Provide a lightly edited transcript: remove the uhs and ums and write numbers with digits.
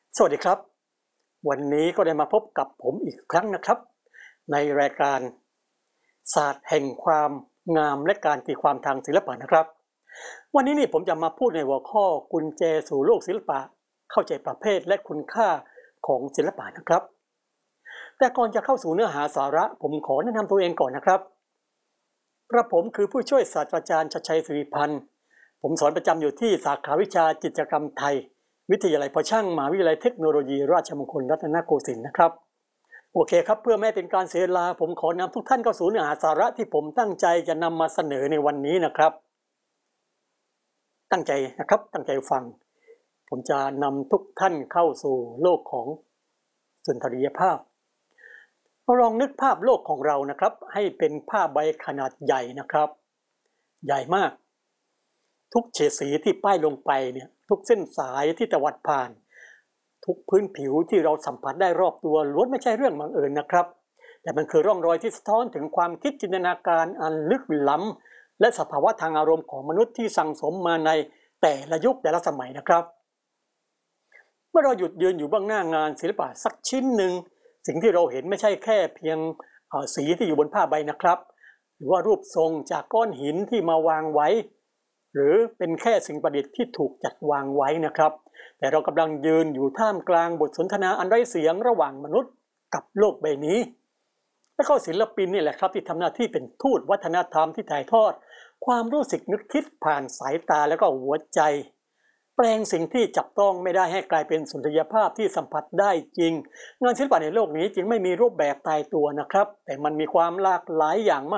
สวัสดีครับวันนี้ก็ได้มาพบกับผมอีกครั้งนะครับในรายการศาสตร์แห่งความงามและการตีความทางศิลปะนะครับวันนี้ผมจะมาพูดในหัวข้อกุญแจสู่โลกศิลปะเข้าใจประเภทและคุณค่าของศิลปะนะครับแต่ก่อนจะเข้าสู่เนื้อหาสาระผมขอแนะนำตัวเองก่อนนะครับกระผมคือผู้ช่วยศาสตราจารย์ชัดชัยสิริพันธ์ผมสอนประจำอยู่ที่สาขาวิชาจิตรกรรมไทยวิทยาลัยพอช่างมหาวิทยาลัยเทคโนโลยีราชมงคลรัตนโกสินทร์นะครับโอเคครับเพื่อไม่เป็นการเสียเวลาผมขอนำทุกท่านเข้าสู่เนื้อหาสาระที่ผมตั้งใจจะนำมาเสนอในวันนี้นะครับตั้งใจนะครับตั้งใจฟังผมจะนำทุกท่านเข้าสู่โลกของสุนทรียภาพลองนึกภาพโลกของเรานะครับให้เป็นผ้าใบขนาดใหญ่นะครับใหญ่มากทุกเฉดสีที่ป้ายลงไปเนี่ยทุกเส้นสายที่ตวัดผ่านทุกพื้นผิวที่เราสัมผัสได้รอบตัวล้วนไม่ใช่เรื่องบังเอิญนะครับแต่มันคือร่องรอยที่สะท้อนถึงความคิดจินตนาการอันลึกล้ำและสภาวะทางอารมณ์ของมนุษย์ที่สั่งสมมาในแต่ละยุคแต่ละสมัยนะครับเมื่อเราหยุดยืนอยู่เบื้องหน้างานศิลปะสักชิ้นหนึ่งสิ่งที่เราเห็นไม่ใช่แค่เพียงสีที่อยู่บนผ้าใบนะครับหรือว่ารูปทรงจากก้อนหินที่มาวางไว้หรือเป็นแค่สิ่งประดิษฐ์ที่ถูกจัดวางไว้นะครับแต่เรากำลังยืนอยู่ท่ามกลางบทสนทนาอันไร้เสียงระหว่างมนุษย์กับโลกใบนี้และก็ศิลปินนี่แหละครับที่ทำหน้าที่เป็นทูตวัฒนธรรมที่ถ่ายทอดความรู้สึกนึกคิดผ่านสายตาแล้วก็หัวใจแปลงสิ่งที่จับต้องไม่ได้ให้กลายเป็นสุนทรียภาพที่สัมผัสได้จริงงานศิลปะในโลกนี้จึงไม่มีรูปแบบตายตัวนะครับแต่มันมีความหลากหลายอย่างม